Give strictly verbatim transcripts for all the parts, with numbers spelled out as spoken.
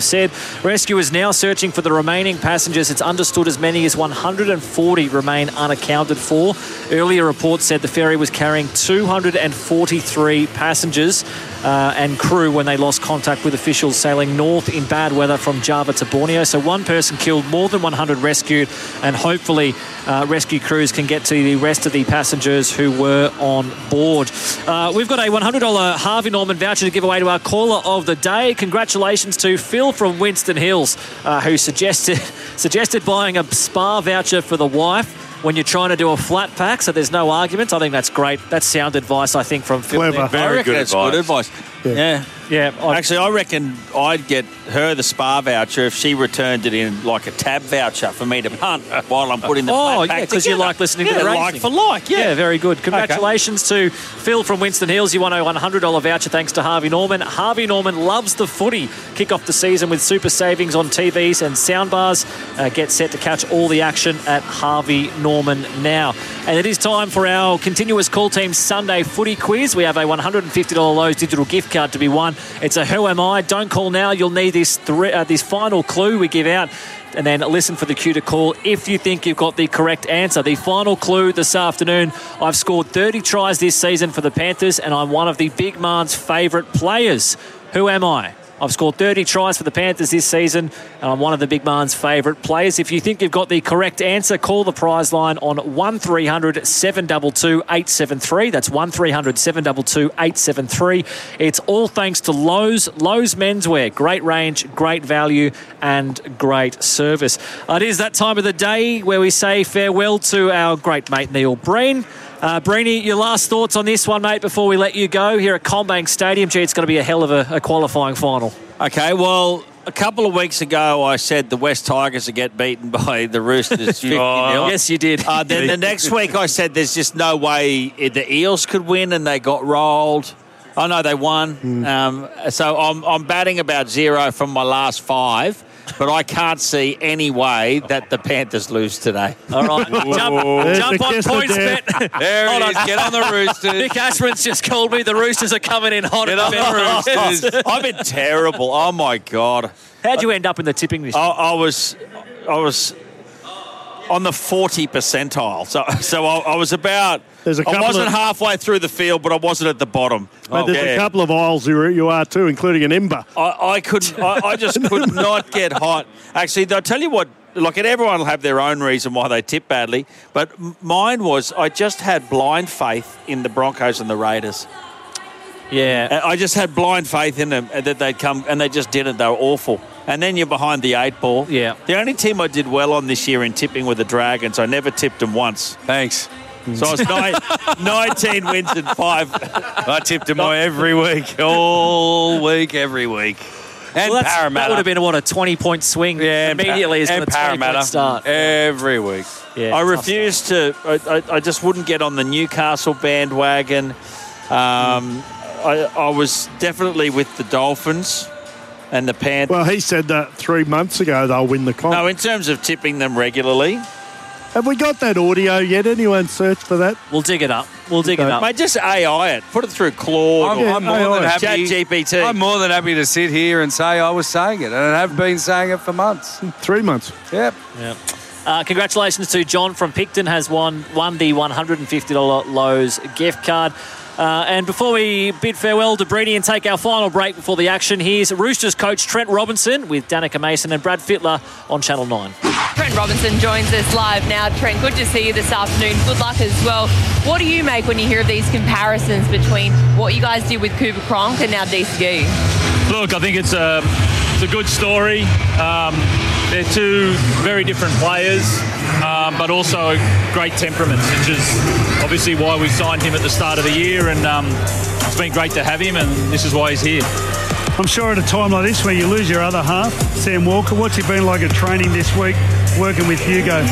said. Rescuers now searching for the remaining passengers. It's understood as many as one hundred forty remain unaccounted for. Earlier reports said the ferry was carrying two hundred forty-three passengers uh, and crew when they lost contact with officials sailing north in bad weather from Java to Borneo. So one person killed, more than one hundred rescued, and hopefully uh, rescue crews can get to the rest of the passengers who were on board. Uh, we've got a one hundred dollars Harvey Norman voucher to give away to our caller of the day. Congratulations to Phil from Winston Hills, uh, who suggested suggested buying a spa voucher for the wife when you're trying to do a flat pack, so there's no argument. I think that's great. That's sound advice, I think, from Phil. Clever. Very good advice. Good advice. Yeah. yeah. Yeah, I, Actually, I reckon I'd get her the spa voucher if she returned it in like a tab voucher for me to punt while I'm putting the oh, flat yeah, pack because you together. like listening yeah, to the racing. like for like, yeah. Yeah, very good. Congratulations okay. to Phil from Winston Hills. You won a one hundred dollars voucher thanks to Harvey Norman. Harvey Norman loves the footy. Kick off the season with super savings on T Vs and soundbars. Uh, get set to catch all the action at Harvey Norman now. And it is time for our continuous Call Team Sunday footy quiz. We have a one hundred fifty dollars Lowe's digital gift card to be won. It's a Who Am I? Don't call now. You'll need this three, uh, this final clue we give out, and then listen for the cue to call if you think you've got the correct answer. The final clue this afternoon: I've scored thirty tries this season for the Panthers, and I'm one of the big man's favourite players. Who am I? I've scored thirty tries for the Panthers this season, and I'm one of the big man's favourite players. If you think you've got the correct answer, call the prize line on one three hundred seven two two eight seven three. That's one three hundred seven two two eight seven three. It's all thanks to Lowe's. Lowe's Menswear. Great range, great value, and great service. It is that time of the day where we say farewell to our great mate Neil Breen. Uh, Breeny, your last thoughts on this one, mate, before we let you go here at CommBank Stadium. Gee, it's going to be a hell of a, a qualifying final. Okay, well, a couple of weeks ago I said the West Tigers would get beaten by the Roosters fifty nil. Oh, yes, you did. Uh, then the next week I said there's just no way the Eels could win, and they got rolled. Oh, no, they won. Mm. Um, so I'm, I'm batting about zero from my last five. But I can't see any way that the Panthers lose today. All right. jump jump on points bet. There it is. On. Get on the Roosters. Nick Ashman's just called me. The Roosters are coming in hot. Get on the Roosters. I've been terrible. Oh, my God. How'd you end up in the tipping this year? I, I was... I was... on the forty percentile. So so I, I was about... There's a I wasn't of, halfway through the field, but I wasn't at the bottom. But oh, there's yeah. a couple of aisles you, you are too, including an ember. I, I could, I, I just could not get hot. Actually, I'll tell you what, like, and everyone will have their own reason why they tip badly, but mine was I just had blind faith in the Broncos and the Raiders. Yeah. I just had blind faith in them that they'd come, and they just didn't. They were awful. And then you're behind the eight ball. Yeah. The only team I did well on this year in tipping were the Dragons. I never tipped them once. Thanks. So I was nine, nineteen wins and five. I tipped them all every week, all week, every week. And well, Parramatta. That would have been, what, a twenty-point swing yeah, immediately as and the twenty-point start. Every week. Yeah, I refused to, I, I, I just wouldn't get on the Newcastle bandwagon. Um, I, I was definitely with the Dolphins and the Panthers. Well, he said that three months ago they'll win the comp. No, in terms of tipping them regularly. Have we got that audio yet? Anyone search for that? We'll dig it up. We'll dig Okay. it up. Mate, just A I it. Put it through Claude I'm, or I'm more Yeah, than happy. Chat G P T. I'm more than happy to sit here and say I was saying it, and I have been saying it for months. Three months. Yep. Yeah. Uh, congratulations to John from Picton, has won won the one hundred fifty dollars Lowe's gift card. Uh, and before we bid farewell to Breedy and take our final break before the action, here's Roosters coach Trent Robinson with Danica Mason and Brad Fittler on Channel nine. Trent Robinson joins us live now. Trent, good to see you this afternoon. Good luck as well. What do you make when you hear of these comparisons between what you guys did with Cooper Cronk and now D C G? Look, I think it's a, it's a good story. Um, they're two very different players, um, but also great temperaments, which is obviously why we signed him at the start of the year, and um, it's been great to have him, and this is why he's here. I'm sure at a time like this where you lose your other half, Sam Walker, what's it been like at training this week working with Hugo?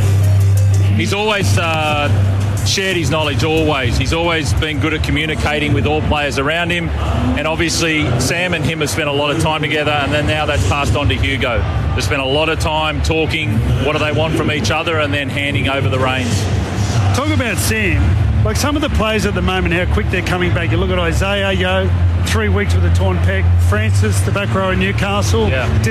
He's always uh, shared his knowledge, always. He's always been good at communicating with all players around him, and obviously Sam and him have spent a lot of time together, and then now that's passed on to Hugo. They've spent a lot of time talking, what do they want from each other, and then handing over the reins. Talk about Sam. Like some of the players at the moment, how quick they're coming back. You look at Isaiah, Yo, three weeks with a torn pec. Francis, the back row in Newcastle. Yeah.